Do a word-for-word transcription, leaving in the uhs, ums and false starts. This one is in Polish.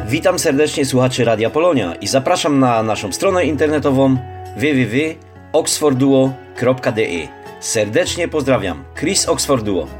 Witam serdecznie słuchaczy Radia Polonia i zapraszam na naszą stronę internetową w w w kropka oxford duo kropka d e. Serdecznie pozdrawiam, Chris Oxford Duo.